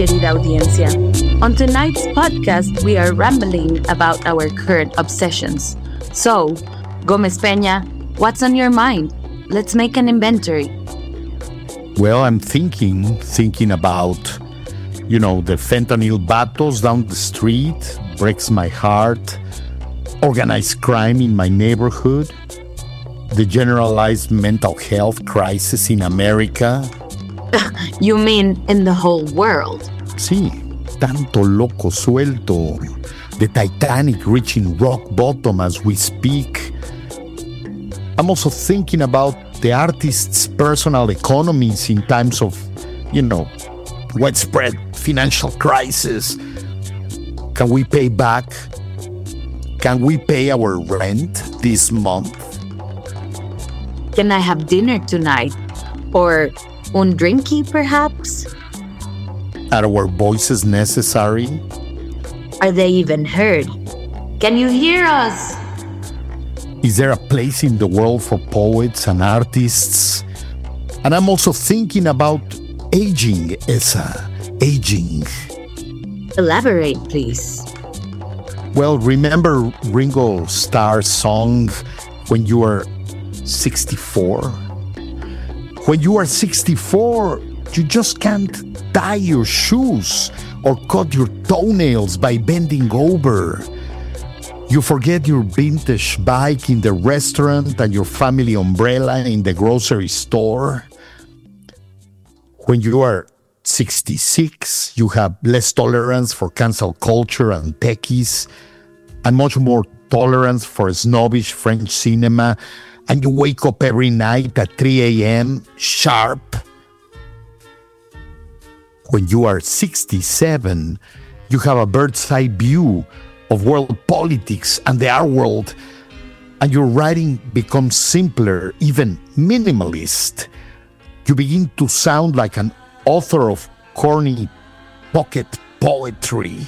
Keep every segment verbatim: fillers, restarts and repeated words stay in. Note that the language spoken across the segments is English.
querida audiencia. On tonight's podcast, we are rambling about our current obsessions. So, Gomez Peña, what's on your mind? Let's make an inventory. Well, I'm thinking, thinking about, you know, the fentanyl battles down the street, breaks my heart, organized crime in my neighborhood, the generalized mental health crisis in America. You mean in the whole world? Sí, tanto loco suelto. The Titanic reaching rock bottom as we speak. I'm also thinking about the artists' personal economies in times of, you know, widespread financial crisis. Can we pay back? Can we pay our rent this month? Can I have dinner tonight? Or un drinky, perhaps? Are our voices necessary? Are they even heard? Can you hear us? Is there a place in the world for poets and artists? And I'm also thinking about aging, Esa. Aging. Elaborate, please. Well, remember Ringo Starr's song, When You Are sixty-four? When you are sixty-four, you just can't tie your shoes or cut your toenails by bending over. You forget your vintage bike in the restaurant and your family umbrella in the grocery store. When you are sixty-six, you have less tolerance for cancel culture and techies, and much more tolerance for snobbish French cinema, and you wake up every night at three a.m. sharp. When you are sixty-seven, you have a bird's eye view of world politics and the art world, and your writing becomes simpler, even minimalist. You begin to sound like an author of corny pocket poetry.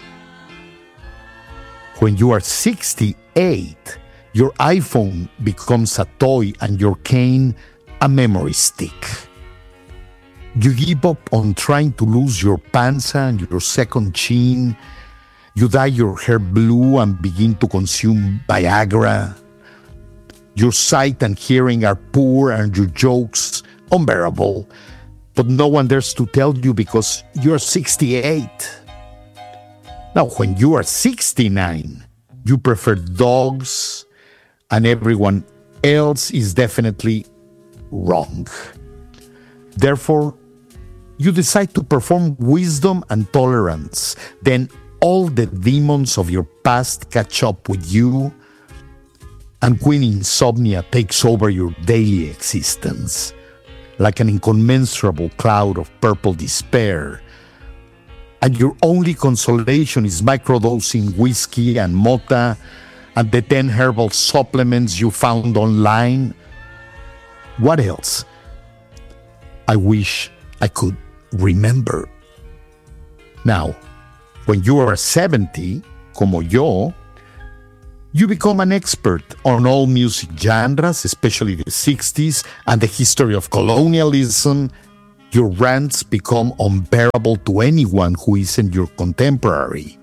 When you are sixty-eight, your iPhone becomes a toy and your cane a memory stick. You give up on trying to lose your panza and your second chin. You dye your hair blue and begin to consume Viagra. Your sight and hearing are poor and your jokes unbearable. But no one dares to tell you because you're sixty-eight. Now, when you are sixty-nine, you prefer dogs, and everyone else is definitely wrong. Therefore, you decide to perform wisdom and tolerance. Then all the demons of your past catch up with you, and Queen Insomnia takes over your daily existence, like an incommensurable cloud of purple despair. And your only consolation is microdosing whiskey and mota and the ten herbal supplements you found online. What else? I wish I could remember. Now, when you are seventy, como yo, you become an expert on all music genres, especially the sixties, and the history of colonialism. Your rants become unbearable to anyone who isn't your contemporary.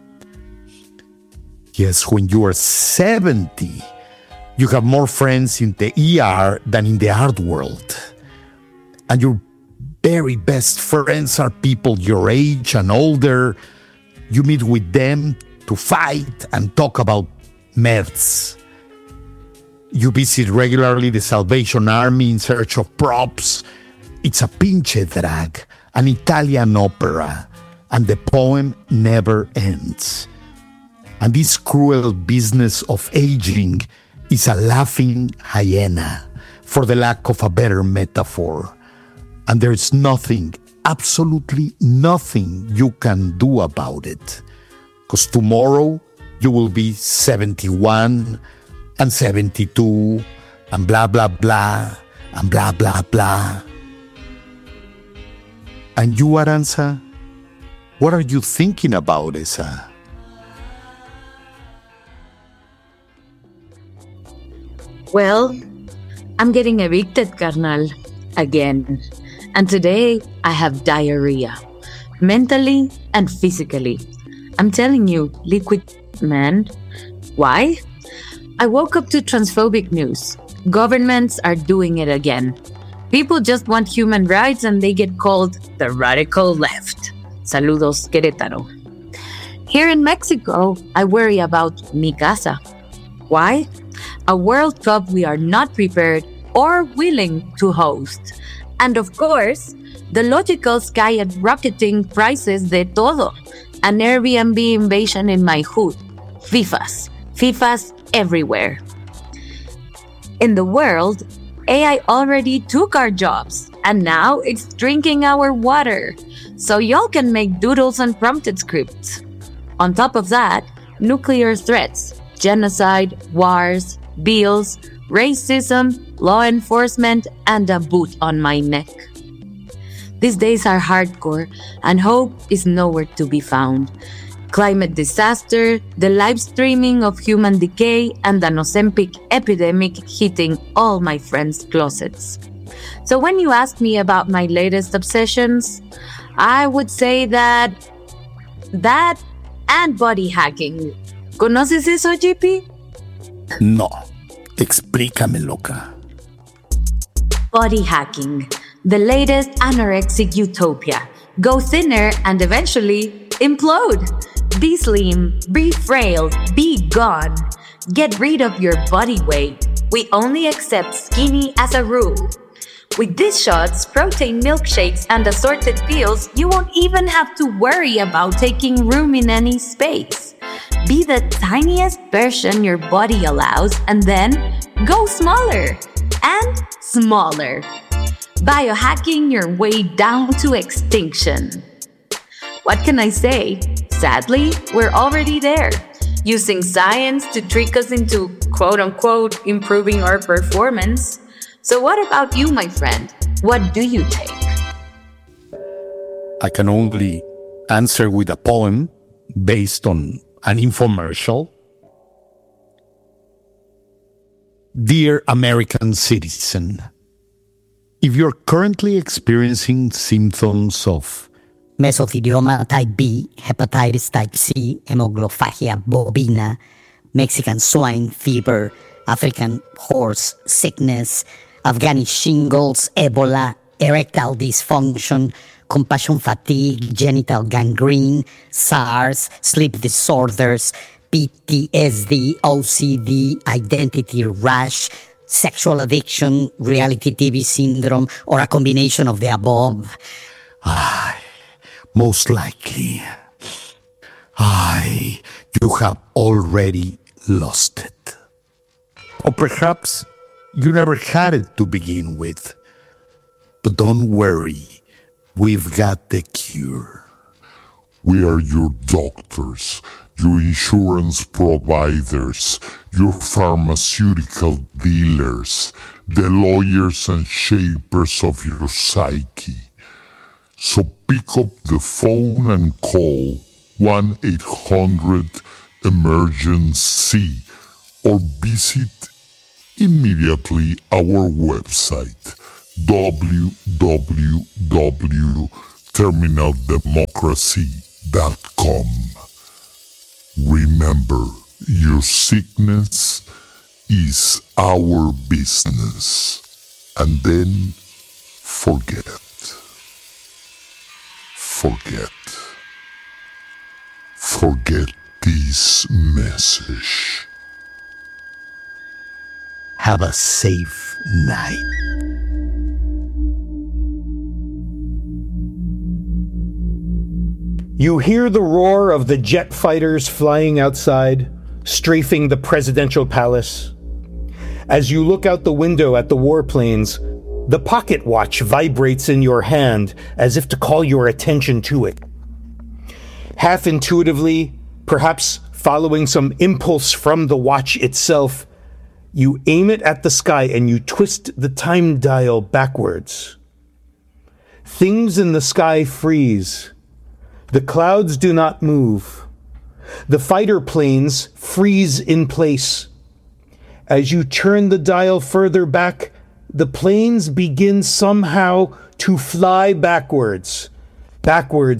Yes, when you are seventy, you have more friends in the E R than in the art world. And your very best friends are people your age and older. You meet with them to fight and talk about meds. You visit regularly the Salvation Army in search of props. It's a pinche drag, an Italian opera, and the poem never ends. And this cruel business of aging is a laughing hyena, for the lack of a better metaphor. And there's nothing, absolutely nothing you can do about it. Because tomorrow you will be seventy-one and seventy-two and blah, blah, blah, and blah, blah, blah. And you, Aranza, what are you thinking about, Esa? Well, I'm getting evicted, carnal, again. And today I have diarrhea. mentally and physically. I'm telling you, liquid man. Why? I woke up to transphobic news. Governments are doing it again. People just want human rights and they get called the radical left. Saludos, Querétaro. Here in Mexico, I worry about mi casa. Why? A World Cup we are not prepared or willing to host. And of course, the logical skyrocketing prices de todo. An Airbnb invasion in my hood. FIFAs. FIFAs everywhere. In the world, A I already took our jobs, and now it's drinking our water. So y'all can make doodles and prompted scripts. On top of that, nuclear threats, genocide, wars, bills, racism, law enforcement, and a boot on my neck. These days are hardcore, and hope is nowhere to be found. Climate disaster, the live streaming of human decay, and an Ozempic epidemic hitting all my friends' closets. So when you ask me about my latest obsessions, I would say that that and body hacking. ¿Conoces eso, J P? No. Explícame, loca. Body hacking, the latest anorexic utopia. Go thinner and eventually implode. Be slim, be frail, be gone. Get rid of your body weight. We only accept skinny as a rule. With these shots, protein milkshakes, and assorted pills, you won't even have to worry about taking room in any space. Be the tiniest version your body allows and then go smaller and smaller. Biohacking your way down to extinction. What can I say? Sadly, we're already there, using science to trick us into quote-unquote improving our performance. So what about you, my friend? What do you take? I can only answer with a poem based on an infomercial. Dear American citizen, if you're currently experiencing symptoms of mesothelioma type B, hepatitis type C, hemoglobophagia bovina, Mexican swine fever, African horse sickness, Afghani shingles, Ebola, erectile dysfunction, compassion fatigue, genital gangrene, SARS, sleep disorders, P T S D, O C D, identity rash, sexual addiction, reality T V syndrome, or a combination of the above. Ah, most likely, I, you have already lost it. Or perhaps you never had it to begin with. But don't worry, we've got the cure. We are your doctors, your insurance providers, your pharmaceutical dealers, the lawyers and shapers of your psyche. So pick up the phone and call one eight hundred emergency or visit immediately our website w w w dot terminal democracy dot com. Remember, your sickness is our business. And then forget. Forget. Forget this message. Have a safe night. You hear the roar of the jet fighters flying outside, strafing the presidential palace. As you look out the window at the warplanes, the pocket watch vibrates in your hand as if to call your attention to it. Half intuitively, perhaps following some impulse from the watch itself, you aim it at the sky and you twist the time dial backwards. Things in the sky freeze. The clouds do not move. The fighter planes freeze in place. As you turn the dial further back, the planes begin somehow to fly backwards, backwards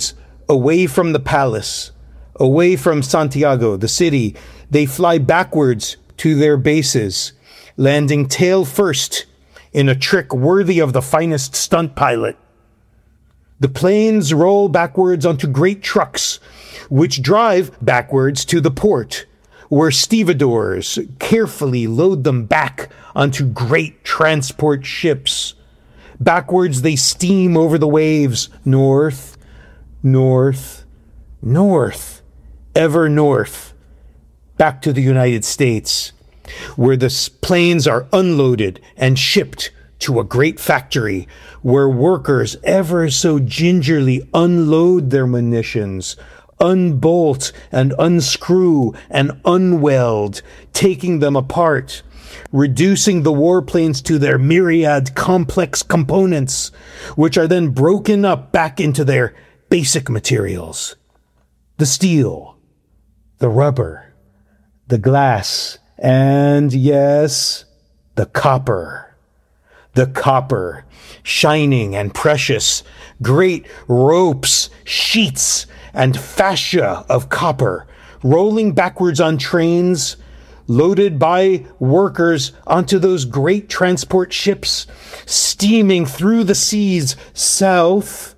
away from the palace, away from Santiago, the city. They fly backwards to their bases, landing tail first in a trick worthy of the finest stunt pilot. The planes roll backwards onto great trucks, which drive backwards to the port, where stevedores carefully load them back onto great transport ships. Backwards they steam over the waves, north, north, north, ever north, back to the United States, where the s- planes are unloaded and shipped to a great factory, where workers ever so gingerly unload their munitions, unbolt and unscrew and unweld, taking them apart, reducing the warplanes to their myriad complex components, which are then broken up back into their basic materials. The steel, the rubber, the glass, and yes, the copper. The copper, shining and precious, great ropes, sheets, and fascia of copper, rolling backwards on trains, loaded by workers onto those great transport ships, steaming through the seas south,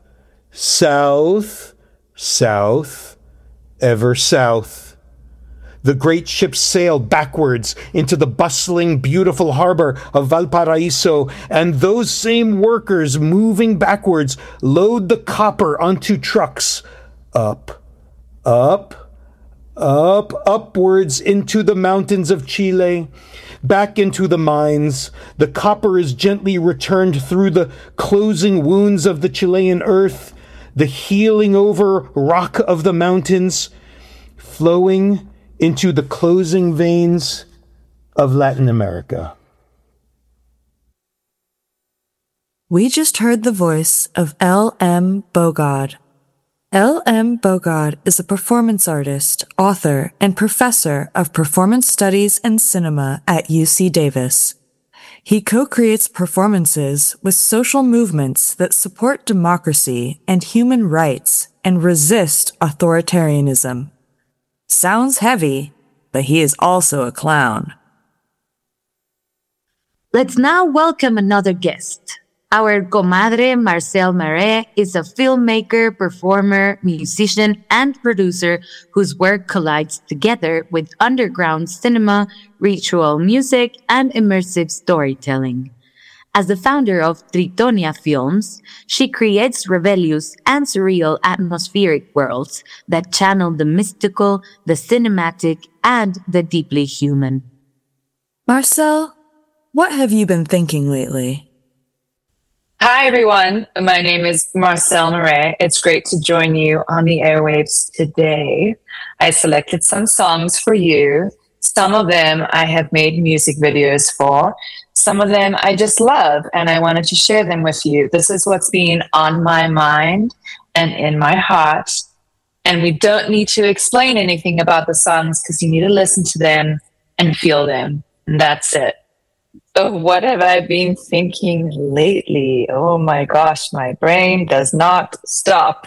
south, south, ever south. The great ships sail backwards into the bustling, beautiful harbor of Valparaiso, and those same workers moving backwards load the copper onto trucks, up, up, up, upwards into the mountains of Chile, back into the mines. The copper is gently returned through the closing wounds of the Chilean earth, the healing over rock of the mountains, flowing into the closing veins of Latin America. We just heard the voice of L M. Bogod. L M. Bogod is a performance artist, author, and professor of performance studies and cinema at U C Davis. He co-creates performances with social movements that support democracy and human rights and resist authoritarianism. Sounds heavy, but he is also a clown. Let's now welcome another guest. Our comadre Marcelle Marais is a filmmaker, performer, musician, and producer whose work collides together with underground cinema, ritual music, and immersive storytelling. As the founder of Tritonia Films, she creates rebellious and surreal atmospheric worlds that channel the mystical, the cinematic, and the deeply human. Marcelle, what have you been thinking lately? Hi, everyone. My name is Marcelle Marais. It's great to join you on the airwaves today. I selected some songs for you. Some of them I have made music videos for. Some of them I just love, and I wanted to share them with you. This is what's been on my mind and in my heart. And we don't need to explain anything about the songs because you need to listen to them and feel them. And that's it. Oh, what have I been thinking lately? Oh my gosh, my brain does not stop.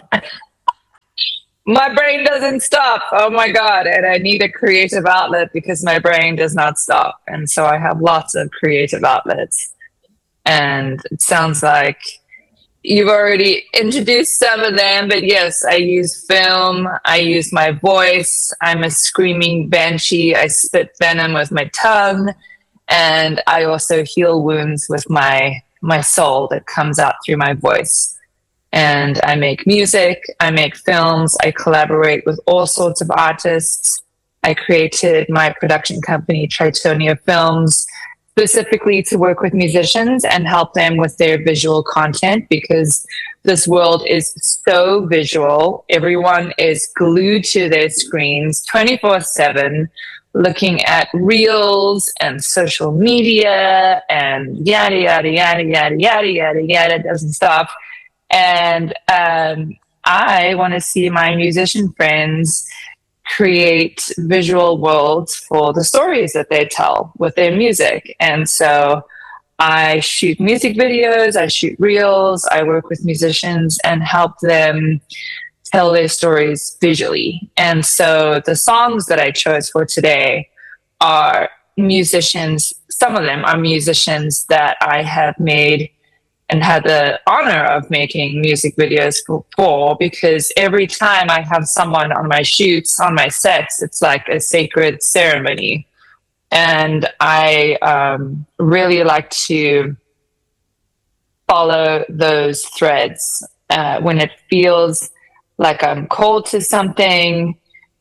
My brain doesn't stop. Oh my God. And I need a creative outlet because my brain does not stop. And so I have lots of creative outlets. And it sounds like you've already introduced some of them, but yes, I use film. I use my voice. I'm a screaming banshee. I spit venom with my tongue. And I also heal wounds with my, my soul that comes out through my voice. And I make music, I make films, I collaborate with all sorts of artists. I created my production company, Tritonia Films, specifically to work with musicians and help them with their visual content because this world is so visual. Everyone is glued to their screens twenty-four seven, looking at reels and social media and yada, yada, yada, yada, yada, yada, yada, doesn't stop. And um, I want to see my musician friends create visual worlds for the stories that they tell with their music. And so I shoot music videos, I shoot reels, I work with musicians and help them tell their stories visually. And so the songs that I chose for today are musicians, some of them are musicians that I have made and had the honor of making music videos for, because every time I have someone on my shoots, on my sets, it's like a sacred ceremony. And I um, really like to follow those threads uh, when it feels like I'm called to something.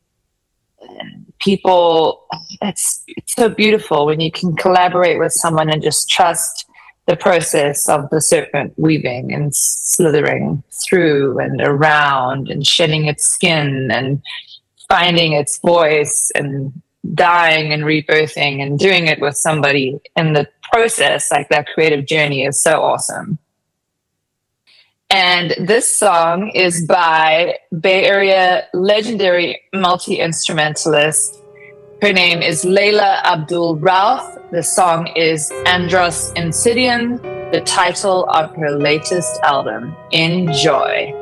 People, it's, it's so beautiful when you can collaborate with someone and just trust the process of the serpent weaving and slithering through and around and shedding its skin and finding its voice and dying and rebirthing and doing it with somebody. And the process, like that creative journey, is so awesome. And this song is by Bay Area legendary multi-instrumentalist. Her name is Layla Abdul Rauf. The song is Andros Insidian, the title of her latest album. Enjoy.